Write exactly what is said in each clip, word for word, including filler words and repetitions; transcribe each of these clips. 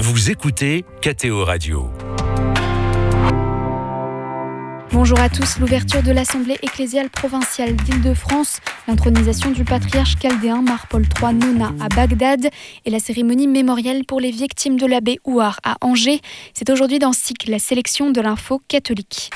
Vous écoutez K T O Radio. Bonjour à tous. L'ouverture de l'Assemblée ecclésiale provinciale d'Île-de-France, l'intronisation du patriarche chaldéen Mar-Paul trois Nona à Bagdad et la cérémonie mémorielle pour les victimes de l'abbé Ouar à Angers. C'est aujourd'hui dans S I C, la sélection de l'info catholique.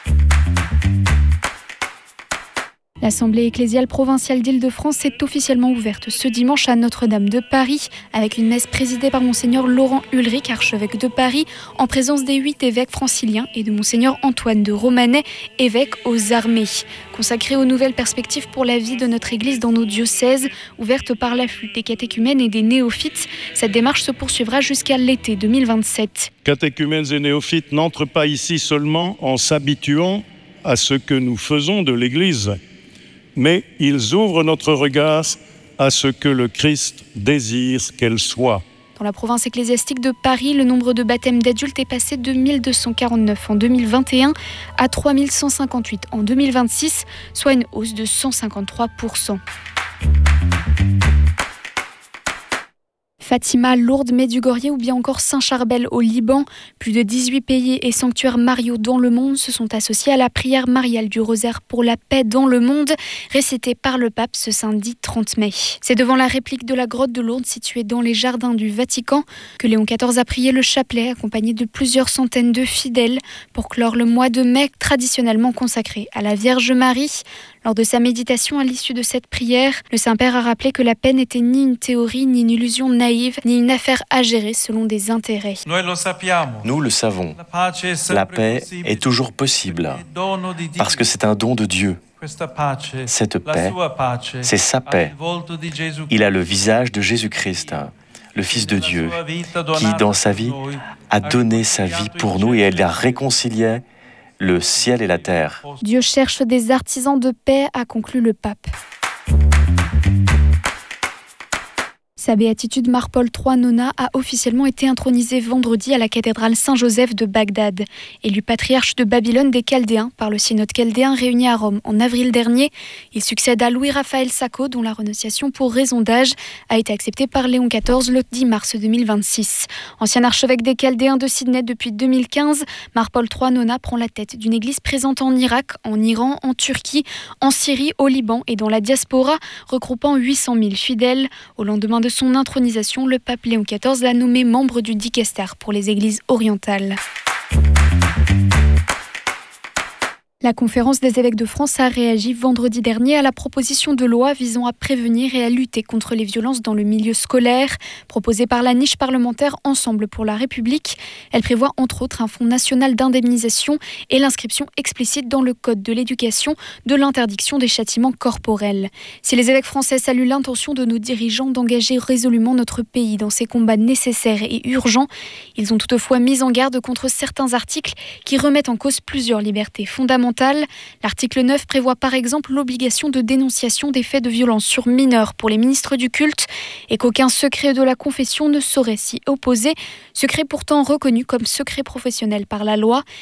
L'Assemblée ecclésiale provinciale d'Île-de-France est officiellement ouverte ce dimanche à Notre-Dame de Paris, avec une messe présidée par Monseigneur Laurent Ulrich, archevêque de Paris, en présence des huit évêques franciliens et de Monseigneur Antoine de Romanet, évêque aux armées. Consacrée aux nouvelles perspectives pour la vie de notre Église dans nos diocèses, ouverte par l'afflux des catéchumènes et des néophytes, cette démarche se poursuivra jusqu'à l'été deux mille vingt-sept. Catéchumènes et néophytes n'entrent pas ici seulement en s'habituant à ce que nous faisons de l'Église, mais ils ouvrent notre regard à ce que le Christ désire qu'elle soit. Dans la province ecclésiastique de Paris, le nombre de baptêmes d'adultes est passé de mille deux cent quarante-neuf en deux mille vingt et un à trois mille cent cinquante-huit en deux mille vingt-six, soit une hausse de cent cinquante-trois pour cent. Fatima, Lourdes, Medjugorje ou bien encore Saint-Charbel au Liban. Plus de dix-huit pays et sanctuaires mariaux dans le monde se sont associés à la prière mariale du rosaire pour la paix dans le monde, récitée par le pape ce samedi trente mai. C'est devant la réplique de la grotte de Lourdes située dans les jardins du Vatican que Léon quatorze a prié le chapelet accompagné de plusieurs centaines de fidèles pour clore le mois de mai traditionnellement consacré à la Vierge Marie. Lors de sa méditation à l'issue de cette prière, le Saint-Père a rappelé que la paix n'était ni une théorie, ni une illusion naïve, ni une affaire à gérer selon des intérêts. Nous le savons, la paix est toujours possible parce que c'est un don de Dieu. Cette paix, c'est sa paix. Il a le visage de Jésus-Christ, le Fils de Dieu, qui dans sa vie a donné sa vie pour nous et elle a réconcilié le ciel et la terre. Dieu cherche des artisans de paix, a conclu le pape. Sa béatitude Mar-Paul trois Nona a officiellement été intronisée vendredi à la cathédrale Saint-Joseph de Bagdad. Élu patriarche de Babylone des Chaldéens par le synode chaldéen réuni à Rome en avril dernier, il succède à Louis-Raphaël Sacco, dont la renonciation pour raison d'âge a été acceptée par Léon quatorze le dix mars deux mille vingt-six. Ancien archevêque des Chaldéens de Sydney depuis deux mille quinze, Mar-Paul trois Nona prend la tête d'une église présente en Irak, en Iran, en Turquie, en Syrie, au Liban et dans la diaspora, regroupant huit cent mille fidèles. Au lendemain de son intronisation, le pape Léon quatorze l'a nommé membre du dicaster pour les églises orientales. La conférence des évêques de France a réagi vendredi dernier à la proposition de loi visant à prévenir et à lutter contre les violences dans le milieu scolaire, proposée par la niche parlementaire Ensemble pour la République. Elle prévoit entre autres un fonds national d'indemnisation et l'inscription explicite dans le Code de l'éducation de l'interdiction des châtiments corporels. Si les évêques français saluent l'intention de nos dirigeants d'engager résolument notre pays dans ces combats nécessaires et urgents, ils ont toutefois mis en garde contre certains articles qui remettent en cause plusieurs libertés fondamentales. L'article neuf prévoit par exemple l'obligation de dénonciation des faits de violence sur mineurs pour les ministres du culte et qu'aucun secret de la confession ne saurait s'y opposer, secret pourtant reconnu comme secret professionnel par la loi.